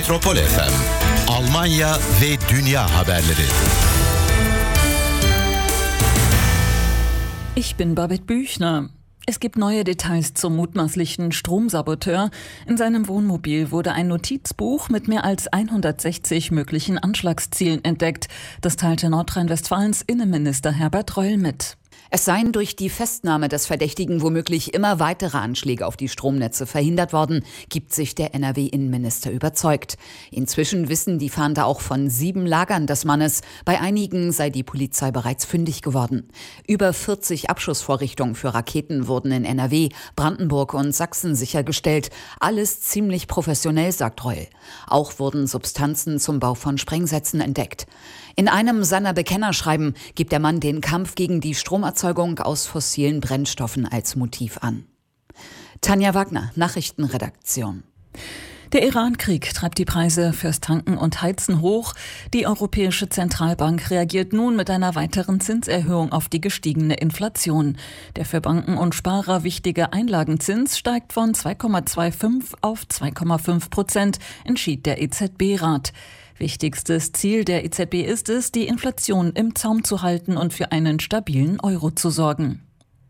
Metropol FM, Almanya ve dünya haberleri. Ich bin Babette Büchner. Es gibt neue Details zum mutmaßlichen Stromsaboteur. In seinem Wohnmobil wurde ein Notizbuch mit mehr als 160 möglichen Anschlagszielen entdeckt. Das teilte Nordrhein-Westfalens Innenminister Herbert Reul mit. Es seien durch die Festnahme des Verdächtigen womöglich immer weitere Anschläge auf die Stromnetze verhindert worden, gibt sich der NRW-Innenminister überzeugt. Inzwischen wissen die Fahnder auch von 7 Lagern des Mannes. Bei einigen sei die Polizei bereits fündig geworden. Über 40 Abschussvorrichtungen für Raketen wurden in NRW, Brandenburg und Sachsen sichergestellt. Alles ziemlich professionell, sagt Reul. Auch wurden Substanzen zum Bau von Sprengsätzen entdeckt. In einem seiner Bekennerschreiben gibt der Mann den Kampf gegen die Stromerzeugung aus fossilen Brennstoffen als Motiv an. Tanja Wagner, Nachrichtenredaktion. Der Iran-Krieg treibt die Preise fürs Tanken und Heizen hoch. Die Europäische Zentralbank reagiert nun mit einer weiteren Zinserhöhung auf die gestiegene Inflation. Der für Banken und Sparer wichtige Einlagenzins steigt von 2,25 auf 2,5%, entschied der EZB-Rat. Wichtigstes Ziel der EZB ist es, die Inflation im Zaum zu halten und für einen stabilen Euro zu sorgen.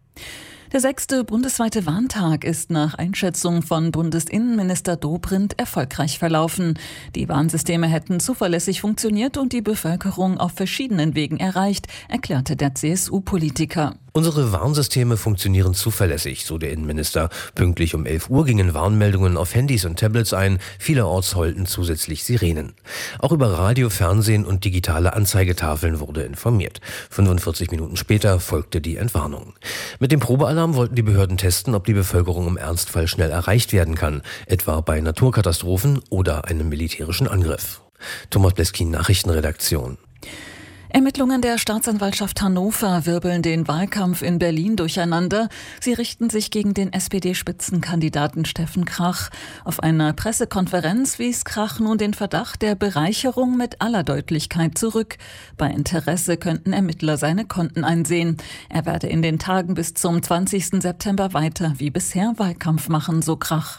Der 6. bundesweite Warntag ist nach Einschätzung von Bundesinnenminister Dobrindt erfolgreich verlaufen. Die Warnsysteme hätten zuverlässig funktioniert und die Bevölkerung auf verschiedenen Wegen erreicht, erklärte der CSU-Politiker. Unsere Warnsysteme funktionieren zuverlässig, so der Innenminister. Pünktlich um 11 Uhr gingen Warnmeldungen auf Handys und Tablets ein. Vielerorts heulten zusätzlich Sirenen. Auch über Radio, Fernsehen und digitale Anzeigetafeln wurde informiert. 45 Minuten später folgte die Entwarnung. Mit dem Probealarm wollten die Behörden testen, ob die Bevölkerung im Ernstfall schnell erreicht werden kann, etwa bei Naturkatastrophen oder einem militärischen Angriff. Thomas Bleskin, Nachrichtenredaktion. Ermittlungen der Staatsanwaltschaft Hannover wirbeln den Wahlkampf in Berlin durcheinander. Sie richten sich gegen den SPD-Spitzenkandidaten Steffen Krach. Auf einer Pressekonferenz wies Krach nun den Verdacht der Bereicherung mit aller Deutlichkeit zurück. Bei Interesse könnten Ermittler seine Konten einsehen. Er werde in den Tagen bis zum 20. September weiter wie bisher Wahlkampf machen, so Krach.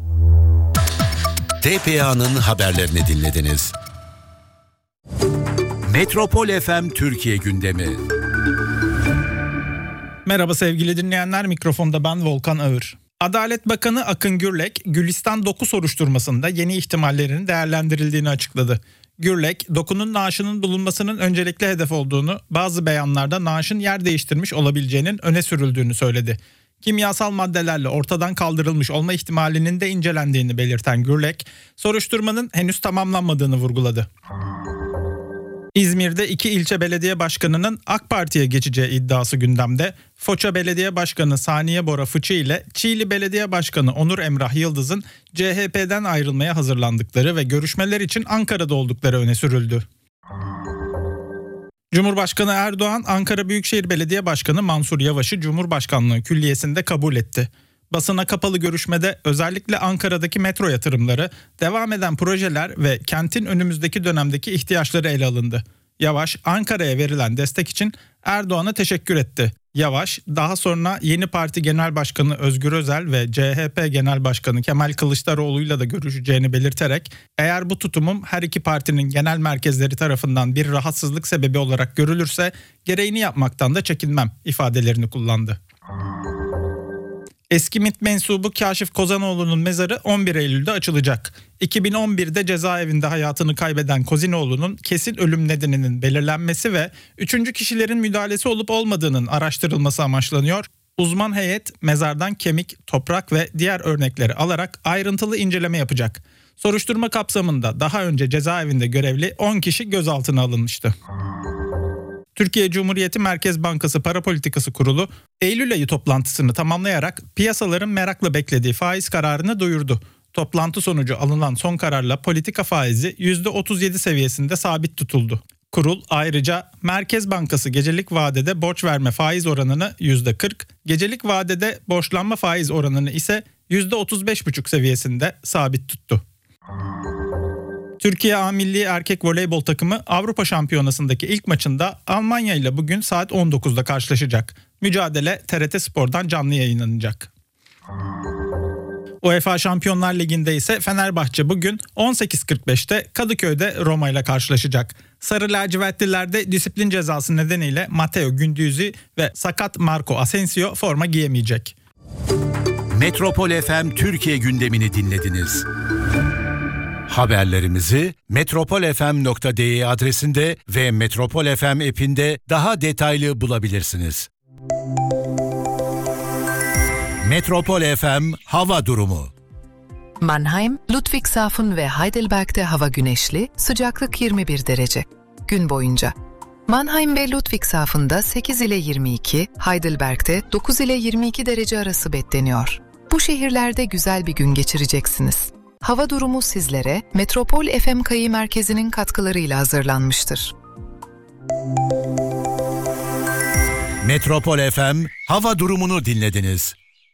TPA'nın haberlerini dinlediniz. Metropol FM Türkiye gündemi. Merhaba sevgili dinleyenler, mikrofonda ben Volkan Ağır. Adalet Bakanı Akın Gürlek, Gülistan Doku soruşturmasında yeni ihtimallerin değerlendirildiğini açıkladı. Gürlek, Doku'nun naaşının bulunmasının öncelikli hedef olduğunu, bazı beyanlarda naaşın yer değiştirmiş olabileceğinin öne sürüldüğünü söyledi. Kimyasal maddelerle ortadan kaldırılmış olma ihtimalinin de incelendiğini belirten Gürlek, soruşturmanın henüz tamamlanmadığını vurguladı. İzmir'de 2 ilçe belediye başkanının AK Parti'ye geçeceği iddiası gündemde. Foça Belediye Başkanı Saniye Bora Fıçı ile Çiğli Belediye Başkanı Onur Emrah Yıldız'ın CHP'den ayrılmaya hazırlandıkları ve görüşmeler için Ankara'da oldukları öne sürüldü. Cumhurbaşkanı Erdoğan, Ankara Büyükşehir Belediye Başkanı Mansur Yavaş'ı Cumhurbaşkanlığı Külliyesi'nde kabul etti. Basına kapalı görüşmede özellikle Ankara'daki metro yatırımları, devam eden projeler ve kentin önümüzdeki dönemdeki ihtiyaçları ele alındı. Yavaş, Ankara'ya verilen destek için Erdoğan'a teşekkür etti. Yavaş, daha sonra yeni parti genel başkanı Özgür Özel ve CHP genel başkanı Kemal Kılıçdaroğlu'yla da görüşeceğini belirterek, eğer bu tutumum her iki partinin genel merkezleri tarafından bir rahatsızlık sebebi olarak görülürse gereğini yapmaktan da çekinmem ifadelerini kullandı. Eski MİT mensubu Kaşif Kozanoğlu'nun mezarı 11 Eylül'de açılacak. 2011'de cezaevinde hayatını kaybeden Kozinoğlu'nun kesin ölüm nedeninin belirlenmesi ve 3. kişilerin müdahalesi olup olmadığının araştırılması amaçlanıyor. Uzman heyet mezardan kemik, toprak ve diğer örnekleri alarak ayrıntılı inceleme yapacak. Soruşturma kapsamında daha önce cezaevinde görevli 10 kişi gözaltına alınmıştı. Türkiye Cumhuriyeti Merkez Bankası Para Politikası Kurulu, Eylül ayı toplantısını tamamlayarak piyasaların merakla beklediği faiz kararını duyurdu. Toplantı sonucu alınan son kararla politika faizi %37 seviyesinde sabit tutuldu. Kurul ayrıca Merkez Bankası gecelik vadede borç verme faiz oranını %40, gecelik vadede borçlanma faiz oranını ise %35,5 seviyesinde sabit tuttu. Türkiye A Milli Erkek Voleybol takımı Avrupa Şampiyonası'ndaki ilk maçında Almanya ile bugün saat 19'da karşılaşacak. Mücadele TRT Spor'dan canlı yayınlanacak. UEFA Şampiyonlar Ligi'nde ise Fenerbahçe bugün 18.45'te Kadıköy'de Roma ile karşılaşacak. Sarı lacivertlilerde disiplin cezası nedeniyle Matteo Gündüz'i ve sakat Marco Asensio forma giyemeyecek. Metropol FM Türkiye gündemini dinlediniz. Haberlerimizi metropolfm.de adresinde ve Metropol FM app'inde daha detaylı bulabilirsiniz. Metropol FM hava durumu. Mannheim, Ludwigshafen ve Heidelberg'de hava güneşli, sıcaklık 21 derece. Gün boyunca. Mannheim ve Ludwigshafen'da 8 ile 22, Heidelberg'de 9 ile 22 derece arası bekleniyor. Bu şehirlerde güzel bir gün geçireceksiniz. Hava durumu sizlere Metropol FM Kayı Merkezi'nin katkılarıyla hazırlanmıştır. Metropol FM hava durumunu dinlediniz.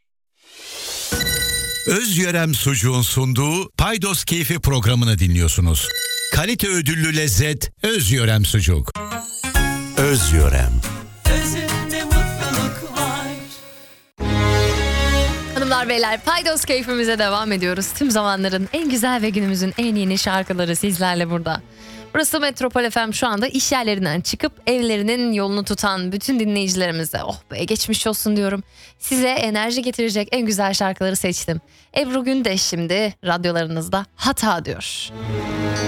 Özyörem Sucuğun sunduğu Paydos Keyfi programını dinliyorsunuz. Kalite ödüllü lezzet Özyörem Sucuk. Özyörem. Özünde mutluluk var. Hanımlar beyler, Paydos keyfimize devam ediyoruz. Tüm zamanların en güzel ve günümüzün en yeni şarkıları sizlerle burada. Burası Metropol FM. Şu anda iş yerlerinden çıkıp evlerinin yolunu tutan bütün dinleyicilerimize oh be geçmiş olsun diyorum. Size enerji getirecek en güzel şarkıları seçtim. Ebru Gündeş şimdi radyolarınızda Hata diyor.